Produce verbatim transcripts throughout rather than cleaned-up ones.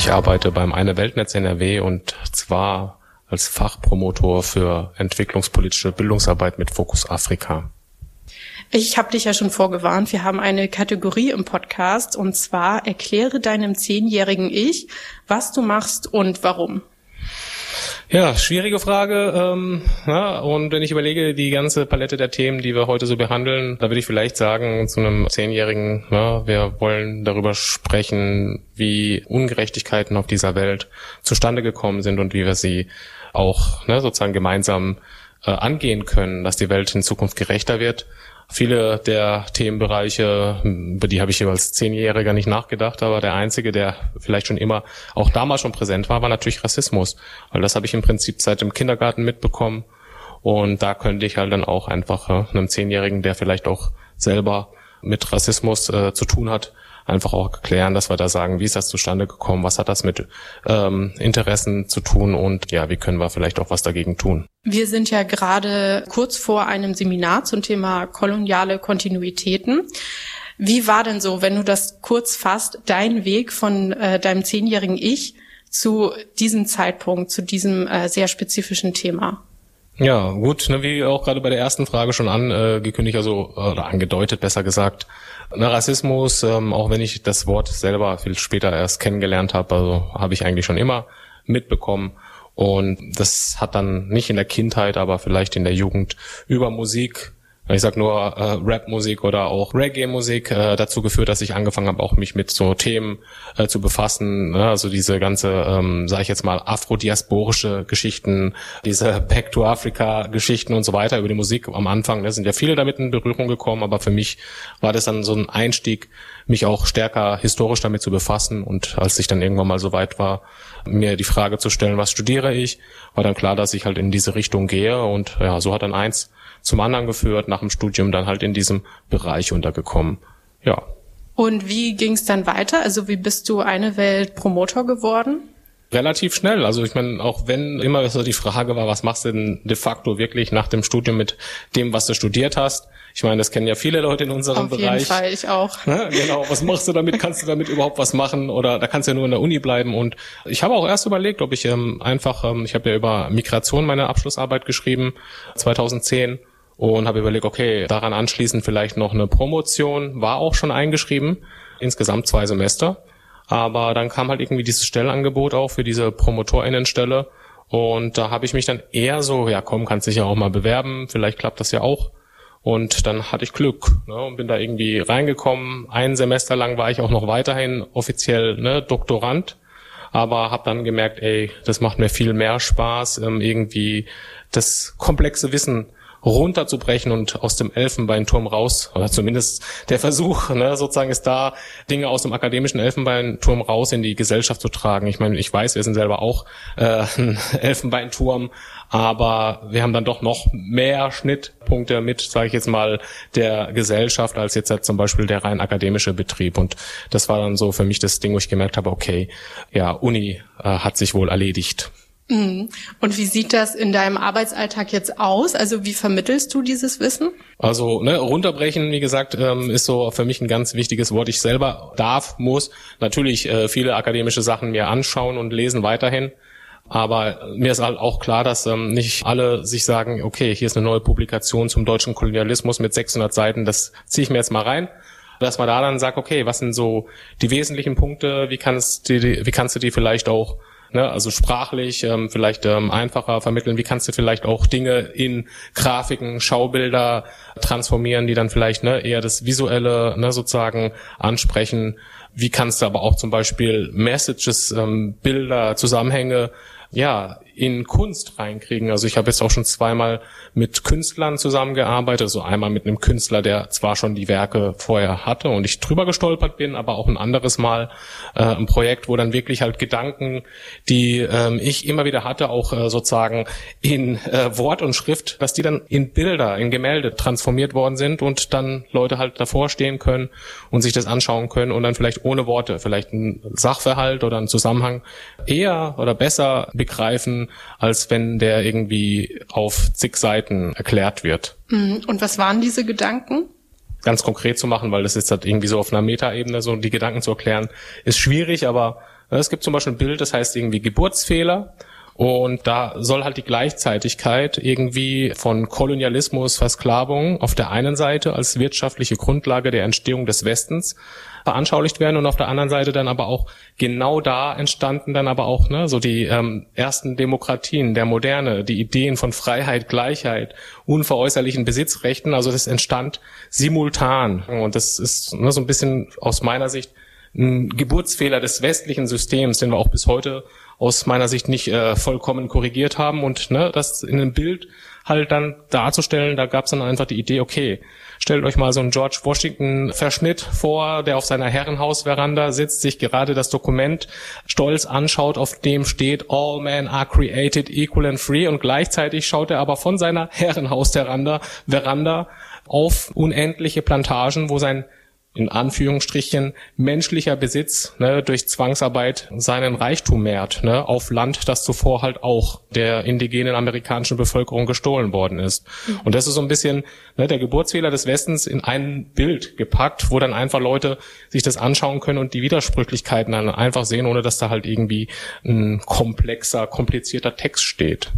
Ich arbeite beim Eine Weltnetz N R W und zwar als Fachpromotor für entwicklungspolitische Bildungsarbeit mit Fokus Afrika. Ich habe dich ja schon vorgewarnt, wir haben eine Kategorie im Podcast und zwar erkläre deinem zehnjährigen Ich, was du machst und warum. Ja, schwierige Frage. Ähm, ja, und wenn ich überlege, die ganze Palette der Themen, die wir heute so behandeln, da würde ich vielleicht sagen zu einem Zehnjährigen, ja, wir wollen darüber sprechen, wie Ungerechtigkeiten auf dieser Welt zustande gekommen sind und wie wir sie auch ne, sozusagen gemeinsam äh, angehen können, dass die Welt in Zukunft gerechter wird. Viele der Themenbereiche, über die habe ich als Zehnjähriger nicht nachgedacht, aber der einzige, der vielleicht schon immer auch damals schon präsent war, war natürlich Rassismus. Weil das habe ich im Prinzip seit dem Kindergarten mitbekommen. Und da könnte ich halt dann auch einfach äh, einem Zehnjährigen, der vielleicht auch selber mit Rassismus äh, zu tun hat, einfach auch erklären, dass wir da sagen, wie ist das zustande gekommen, was hat das mit ähm, Interessen zu tun und ja, wie können wir vielleicht auch was dagegen tun. Wir sind ja gerade kurz vor einem Seminar zum Thema koloniale Kontinuitäten. Wie war denn so, wenn du das kurz fasst, dein Weg von äh, deinem zehnjährigen Ich zu diesem Zeitpunkt, zu diesem äh, sehr spezifischen Thema? Ja, gut, ne, wie auch gerade bei der ersten Frage schon angekündigt, also oder angedeutet, besser gesagt, na, Rassismus, ähm, auch wenn ich das Wort selber viel später erst kennengelernt habe, also habe ich eigentlich schon immer mitbekommen. Und das hat dann nicht in der Kindheit, aber vielleicht in der Jugend über Musik, ich sag nur äh, Rap-Musik oder auch Reggae-Musik äh, dazu geführt, dass ich angefangen habe, auch mich mit so Themen äh, zu befassen. Ne? Also diese ganze, ähm, sage ich jetzt mal, afrodiasporische Geschichten, diese Back-to-Africa-Geschichten und so weiter über die Musik am Anfang. Da sind ja viele damit in Berührung gekommen, aber für mich war das dann so ein Einstieg, mich auch stärker historisch damit zu befassen. Und als ich dann irgendwann mal so weit war, mir die Frage zu stellen, was studiere ich, war dann klar, dass ich halt in diese Richtung gehe. Und ja, so hat dann eins zum anderen geführt, nach dem Studium dann halt in diesem Bereich untergekommen. Ja. Und wie ging es dann weiter? Also wie bist du Eine Welt Promotor geworden? Relativ schnell. Also ich meine, auch wenn immer so die Frage war, was machst du denn de facto wirklich nach dem Studium mit dem, was du studiert hast? Ich meine, das kennen ja viele Leute in unserem Auf Bereich. Auf jeden Fall, ich auch. Ja, genau, was machst du damit? Kannst du damit überhaupt was machen? Oder da kannst du ja nur in der Uni bleiben. Und ich habe auch erst überlegt, ob ich ähm, einfach, ähm, ich habe ja über Migration meine Abschlussarbeit geschrieben, zweitausendzehn. Und habe überlegt, okay, daran anschließend vielleicht noch eine Promotion, war auch schon eingeschrieben, insgesamt zwei Semester. Aber dann kam halt irgendwie dieses Stellenangebot auch für diese PromotorInnenstelle. Und da habe ich mich dann eher so, ja komm, kannst dich ja auch mal bewerben, vielleicht klappt das ja auch. Und dann hatte ich Glück, ne, und bin da irgendwie reingekommen. Ein Semester lang war ich auch noch weiterhin offiziell ne, Doktorand. Aber habe dann gemerkt, ey, das macht mir viel mehr Spaß, ähm, irgendwie das komplexe Wissen runterzubrechen und aus dem Elfenbeinturm raus, oder zumindest der Versuch, ne, sozusagen ist da, Dinge aus dem akademischen Elfenbeinturm raus in die Gesellschaft zu tragen. Ich meine, ich weiß, wir sind selber auch äh, ein Elfenbeinturm, aber wir haben dann doch noch mehr Schnittpunkte mit, sage ich jetzt mal, der Gesellschaft als jetzt halt zum Beispiel der rein akademische Betrieb. Und das war dann so für mich das Ding, wo ich gemerkt habe, okay, ja, Uni äh, hat sich wohl erledigt. Und wie sieht das in deinem Arbeitsalltag jetzt aus? Also wie vermittelst du dieses Wissen? Also ne, runterbrechen, wie gesagt, ähm, ist so für mich ein ganz wichtiges Wort. Ich selber darf, muss natürlich äh, viele akademische Sachen mir anschauen und lesen weiterhin. Aber mir ist halt auch klar, dass ähm, nicht alle sich sagen, okay, hier ist eine neue Publikation zum deutschen Kolonialismus mit sechshundert Seiten, das ziehe ich mir jetzt mal rein. Dass man da dann sagt, okay, was sind so die wesentlichen Punkte, wie kannst du die, wie kannst du die vielleicht auch Ne, also sprachlich ähm, vielleicht ähm, einfacher vermitteln. Wie kannst du vielleicht auch Dinge in Grafiken, Schaubilder transformieren, die dann vielleicht ne, eher das Visuelle ne, sozusagen ansprechen? Wie kannst du aber auch zum Beispiel Messages, ähm, Bilder, Zusammenhänge ja in Kunst reinkriegen? Also ich habe jetzt auch schon zweimal mit Künstlern zusammengearbeitet, also einmal mit einem Künstler, der zwar schon die Werke vorher hatte und ich drüber gestolpert bin, aber auch ein anderes Mal äh, ein Projekt, wo dann wirklich halt Gedanken, die ähm, ich immer wieder hatte, auch äh, sozusagen in äh, Wort und Schrift, dass die dann in Bilder, in Gemälde transformiert worden sind und dann Leute halt davor stehen können und sich das anschauen können und dann vielleicht ohne Worte, vielleicht ein Sachverhalt oder einen Zusammenhang eher oder besser begreifen, als wenn der irgendwie auf zig Seiten erklärt wird. Und was waren diese Gedanken? Ganz konkret zu machen, weil das ist halt irgendwie so auf einer Metaebene, so die Gedanken zu erklären, ist schwierig, aber Es gibt zum Beispiel ein Bild, das heißt irgendwie Geburtsfehler. Und da soll halt die Gleichzeitigkeit irgendwie von Kolonialismus, Versklavung auf der einen Seite als wirtschaftliche Grundlage der Entstehung des Westens veranschaulicht werden und auf der anderen Seite dann aber auch genau da entstanden dann aber auch ne so die ähm, ersten Demokratien der Moderne, die Ideen von Freiheit, Gleichheit, unveräußerlichen Besitzrechten, also das entstand simultan und das ist ne, so ein bisschen aus meiner Sicht ein Geburtsfehler des westlichen Systems, den wir auch bis heute aus meiner Sicht nicht äh, vollkommen korrigiert haben und ne, das in einem Bild halt dann darzustellen, da gab es dann einfach die Idee, okay, stellt euch mal so einen George Washington-Verschnitt vor, der auf seiner Herrenhausveranda sitzt, sich gerade das Dokument stolz anschaut, auf dem steht All men are created equal and free und gleichzeitig schaut er aber von seiner Herrenhausveranda Veranda auf unendliche Plantagen, wo sein in Anführungsstrichen menschlicher Besitz ne, durch Zwangsarbeit seinen Reichtum mehrt, ne, auf Land, das zuvor halt auch der indigenen amerikanischen Bevölkerung gestohlen worden ist. Mhm. Und das ist so ein bisschen ne, der Geburtsfehler des Westens in ein Bild gepackt, wo dann einfach Leute sich das anschauen können und die Widersprüchlichkeiten dann einfach sehen, ohne dass da halt irgendwie ein komplexer, komplizierter Text steht.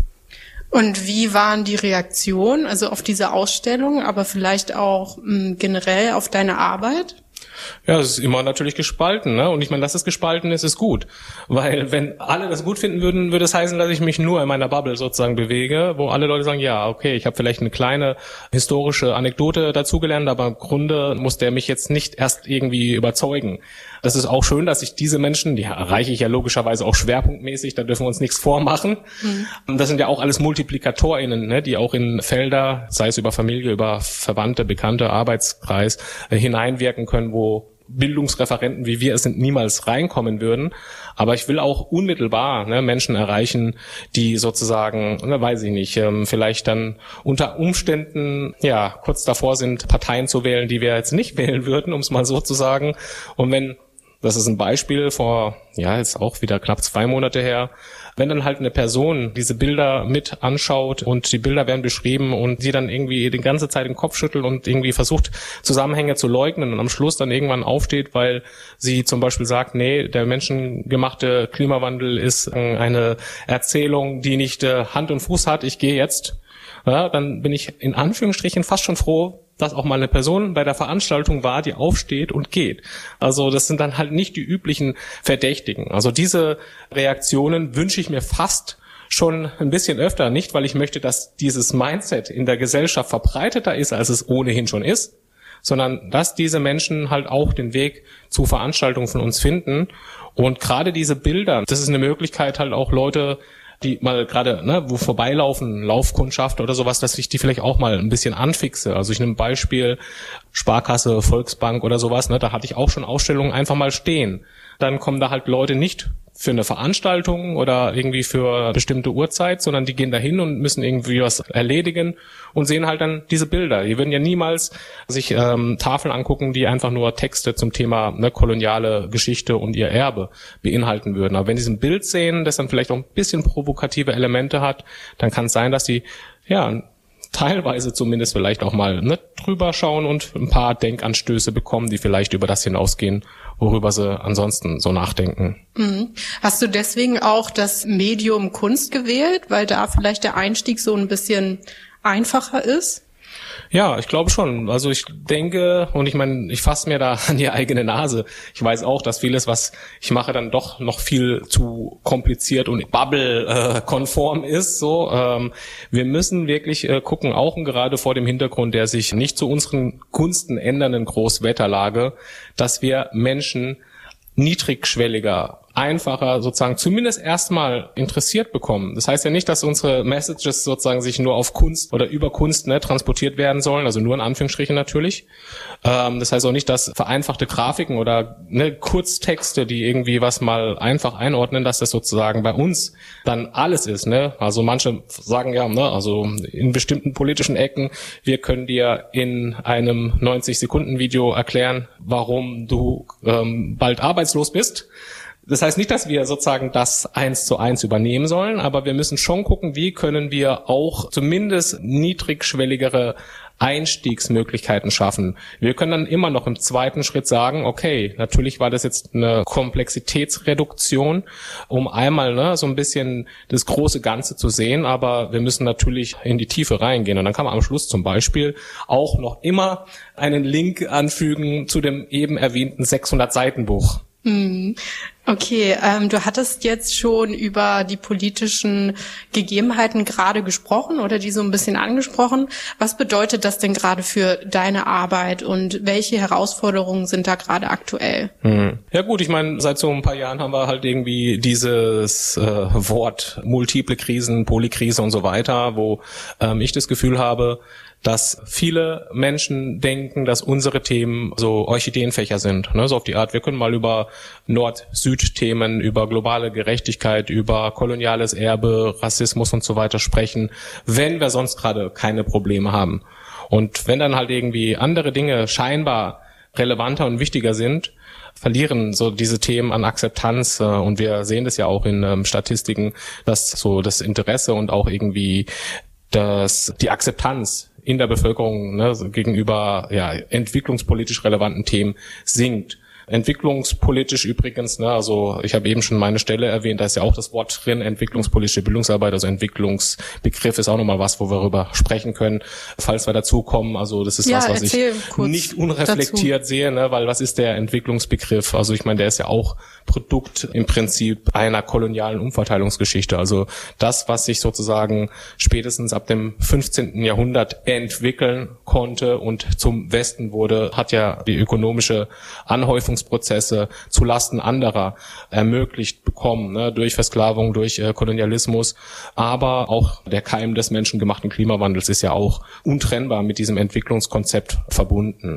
Und wie waren die Reaktionen, also auf diese Ausstellung, aber vielleicht auch mh, generell auf deine Arbeit? Ja, es ist immer natürlich gespalten, ne? Und ich meine, dass es gespalten ist, ist gut. Weil wenn alle das gut finden würden, würde es heißen, dass ich mich nur in meiner Bubble sozusagen bewege, wo alle Leute sagen, ja, okay, ich habe vielleicht eine kleine historische Anekdote dazugelernt, aber im Grunde muss der mich jetzt nicht erst irgendwie überzeugen. Das ist auch schön, dass ich diese Menschen, die erreiche ich ja logischerweise auch schwerpunktmäßig, da dürfen wir uns nichts vormachen. Mhm. Das sind ja auch alles MultiplikatorInnen, ne, die auch in Felder, sei es über Familie, über Verwandte, Bekannte, Arbeitskreis, äh, hineinwirken können, wo Bildungsreferenten, wie wir es sind, niemals reinkommen würden. Aber ich will auch unmittelbar ne, Menschen erreichen, die sozusagen, ne, weiß ich nicht, ähm, vielleicht dann unter Umständen ja kurz davor sind, Parteien zu wählen, die wir jetzt nicht wählen würden, um es mal so zu sagen. Und wenn, das ist ein Beispiel vor, ja, jetzt auch wieder knapp zwei Monate her, wenn dann halt eine Person diese Bilder mit anschaut und die Bilder werden beschrieben und sie dann irgendwie die ganze Zeit den Kopf schüttelt und irgendwie versucht, Zusammenhänge zu leugnen und am Schluss dann irgendwann aufsteht, weil sie zum Beispiel sagt, nee, der menschengemachte Klimawandel ist eine Erzählung, die nicht Hand und Fuß hat, ich gehe jetzt, ja, dann bin ich in Anführungsstrichen fast schon froh, dass auch mal eine Person bei der Veranstaltung war, die aufsteht und geht. Also das sind dann halt nicht die üblichen Verdächtigen. Also diese Reaktionen wünsche ich mir fast schon ein bisschen öfter, nicht weil ich möchte, dass dieses Mindset in der Gesellschaft verbreiteter ist, als es ohnehin schon ist, sondern dass diese Menschen halt auch den Weg zu Veranstaltungen von uns finden. Und gerade diese Bilder, das ist eine Möglichkeit halt auch Leute, die mal gerade, ne, wo vorbeilaufen, Laufkundschaft oder sowas, dass ich die vielleicht auch mal ein bisschen anfixe. Also ich nehme Beispiel Sparkasse, Volksbank oder sowas, ne, da hatte ich auch schon Ausstellungen einfach mal stehen. Dann kommen da halt Leute nicht für eine Veranstaltung oder irgendwie für eine bestimmte Uhrzeit, sondern die gehen da hin und müssen irgendwie was erledigen und sehen halt dann diese Bilder. Die würden ja niemals sich ähm, Tafeln angucken, die einfach nur Texte zum Thema ne, koloniale Geschichte und ihr Erbe beinhalten würden. Aber wenn sie ein Bild sehen, das dann vielleicht auch ein bisschen provokative Elemente hat, dann kann es sein, dass sie ja teilweise zumindest vielleicht auch mal ne, drüber schauen und ein paar Denkanstöße bekommen, die vielleicht über das hinausgehen, worüber sie ansonsten so nachdenken. Mhm. Hast du deswegen auch das Medium Kunst gewählt, weil da vielleicht der Einstieg so ein bisschen einfacher ist? Ja, ich glaube schon. Also ich denke, und ich meine, ich fasse mir da an die eigene Nase. Ich weiß auch, dass vieles, was ich mache, dann doch noch viel zu kompliziert und Bubble-konform ist. So, ähm, wir müssen wirklich äh, gucken, auch und gerade vor dem Hintergrund der sich nicht zu unseren Gunsten ändernden Großwetterlage, dass wir Menschen niedrigschwelliger, einfacher sozusagen zumindest erstmal interessiert bekommen. Das heißt ja nicht, dass unsere Messages sozusagen sich nur auf Kunst oder über Kunst ne, transportiert werden sollen, also nur in Anführungsstrichen natürlich. Ähm, das heißt auch nicht, dass vereinfachte Grafiken oder ne, Kurztexte, die irgendwie was mal einfach einordnen, dass das sozusagen bei uns dann alles ist. Ne? Also manche sagen ja, ne, also in bestimmten politischen Ecken, wir können dir in einem neunzig Sekunden Video erklären, warum du ähm, bald arbeitslos bist. Das heißt nicht, dass wir sozusagen das eins zu eins übernehmen sollen, aber wir müssen schon gucken, wie können wir auch zumindest niedrigschwelligere Einstiegsmöglichkeiten schaffen. Wir können dann immer noch im zweiten Schritt sagen, okay, natürlich war das jetzt eine Komplexitätsreduktion, um einmal ne, so ein bisschen das große Ganze zu sehen, aber wir müssen natürlich in die Tiefe reingehen. Und dann kann man am Schluss zum Beispiel auch noch immer einen Link anfügen zu dem eben erwähnten sechshundert-Seiten-Buch. Okay, ähm, du hattest jetzt schon über die politischen Gegebenheiten gerade gesprochen oder die so ein bisschen angesprochen. Was bedeutet das denn gerade für deine Arbeit und welche Herausforderungen sind da gerade aktuell? Hm. Ja gut, ich meine, seit so ein paar Jahren haben wir halt irgendwie dieses äh, Wort multiple Krisen, Polykrise und so weiter, wo ähm, ich das Gefühl habe, dass viele Menschen denken, dass unsere Themen so Orchideenfächer sind. Ne? So auf die Art, wir können mal über Nord-Süd-Themen, über globale Gerechtigkeit, über koloniales Erbe, Rassismus und so weiter sprechen, wenn wir sonst gerade keine Probleme haben. Und wenn dann halt irgendwie andere Dinge scheinbar relevanter und wichtiger sind, verlieren so diese Themen an Akzeptanz. Und wir sehen das ja auch in ähm, Statistiken, dass so das Interesse und auch irgendwie das, die Akzeptanz in der Bevölkerung ne, gegenüber ja, entwicklungspolitisch relevanten Themen sinkt. Entwicklungspolitisch übrigens, ne, also ich habe eben schon meine Stelle erwähnt, da ist ja auch das Wort drin, entwicklungspolitische Bildungsarbeit, also Entwicklungsbegriff ist auch nochmal was, wo wir darüber sprechen können, falls wir dazu kommen. Also das ist ja, was, was ich nicht unreflektiert dazu sehe, ne, weil was ist der Entwicklungsbegriff? Also ich meine, der ist ja auch Produkt im Prinzip einer kolonialen Umverteilungsgeschichte. Also das, was sich sozusagen spätestens ab dem fünfzehnten Jahrhundert entwickeln konnte und zum Westen wurde, hat ja die ökonomische Anhäufung Prozesse zu Lasten anderer ermöglicht bekommen, ne, durch Versklavung, durch äh, Kolonialismus, aber auch der Keim des menschengemachten Klimawandels ist ja auch untrennbar mit diesem Entwicklungskonzept verbunden.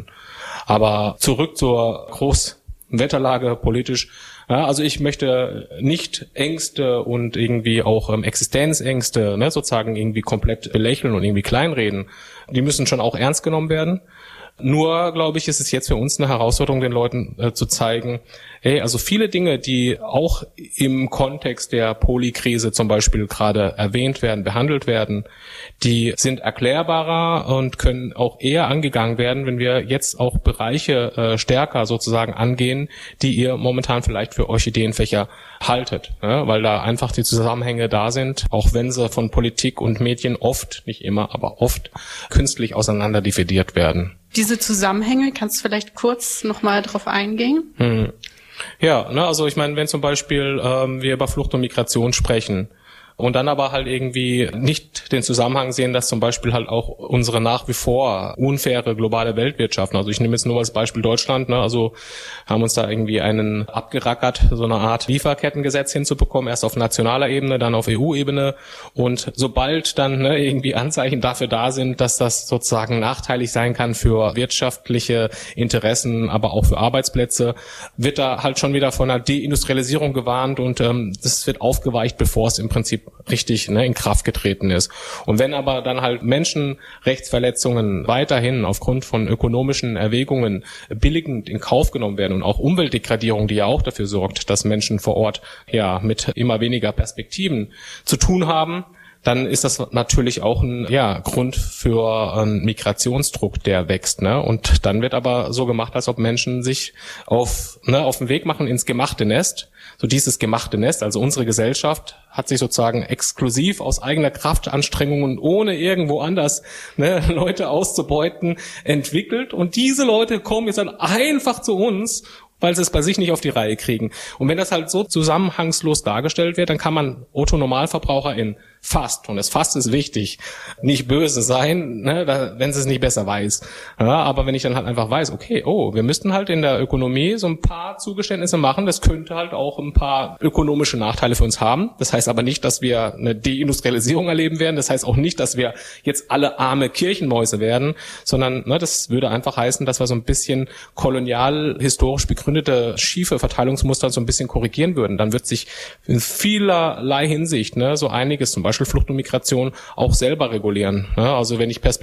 Aber zurück zur Großwetterlage politisch. Ja, also ich möchte nicht Ängste und irgendwie auch ähm, Existenzängste ne, sozusagen irgendwie komplett belächeln und irgendwie kleinreden. Die müssen schon auch ernst genommen werden. Nur, glaube ich, ist es jetzt für uns eine Herausforderung, den Leuten äh, zu zeigen, hey, also viele Dinge, die auch im Kontext der Polykrise zum Beispiel gerade erwähnt werden, behandelt werden, die sind erklärbarer und können auch eher angegangen werden, wenn wir jetzt auch Bereiche äh, stärker sozusagen angehen, die ihr momentan vielleicht für Orchideenfächer haltet, ja, weil da einfach die Zusammenhänge da sind, auch wenn sie von Politik und Medien oft, nicht immer, aber oft künstlich auseinander dividiert werden. Diese Zusammenhänge, kannst du vielleicht kurz nochmal drauf eingehen? Hm. Ja, ne, also ich meine, wenn zum Beispiel ähm, wir über Flucht und Migration sprechen und dann aber halt irgendwie nicht den Zusammenhang sehen, dass zum Beispiel halt auch unsere nach wie vor unfaire globale Weltwirtschaft, also ich nehme jetzt nur als Beispiel Deutschland, ne, also haben uns da irgendwie einen abgerackert, so eine Art Lieferkettengesetz hinzubekommen, erst auf nationaler Ebene, dann auf E U-Ebene und sobald dann ne, irgendwie Anzeichen dafür da sind, dass das sozusagen nachteilig sein kann für wirtschaftliche Interessen, aber auch für Arbeitsplätze, wird da halt schon wieder von einer Deindustrialisierung gewarnt und ähm, das wird aufgeweicht, bevor es im Prinzip richtig ne, in Kraft getreten ist. Und wenn aber dann halt Menschenrechtsverletzungen weiterhin aufgrund von ökonomischen Erwägungen billigend in Kauf genommen werden und auch Umweltdegradierung, die ja auch dafür sorgt, dass Menschen vor Ort ja mit immer weniger Perspektiven zu tun haben, dann ist das natürlich auch ein ja, Grund für einen Migrationsdruck, der wächst. Ne? Und dann wird aber so gemacht, als ob Menschen sich auf, ne, auf den Weg machen ins gemachte Nest. So dieses gemachte Nest, also unsere Gesellschaft hat sich sozusagen exklusiv aus eigener Kraftanstrengung und ohne irgendwo anders ne, Leute auszubeuten entwickelt. Und diese Leute kommen jetzt dann einfach zu uns, weil sie es bei sich nicht auf die Reihe kriegen. Und wenn das halt so zusammenhangslos dargestellt wird, dann kann man Otto-Normalverbraucherin fast, und das fast ist wichtig, nicht böse sein, ne, da, wenn sie es nicht besser weiß. Ja, aber wenn ich dann halt einfach weiß, okay, oh, wir müssten halt in der Ökonomie so ein paar Zugeständnisse machen, das könnte halt auch ein paar ökonomische Nachteile für uns haben. Das heißt aber nicht, dass wir eine Deindustrialisierung erleben werden. Das heißt auch nicht, dass wir jetzt alle arme Kirchenmäuse werden, sondern ne, das würde einfach heißen, dass wir so ein bisschen kolonial historisch begründete schiefe Verteilungsmuster so ein bisschen korrigieren würden. Dann wird sich in vielerlei Hinsicht ne, so einiges, zum Beispiel Flucht und Migration, auch selber regulieren. Ne? Also wenn ich Perspektive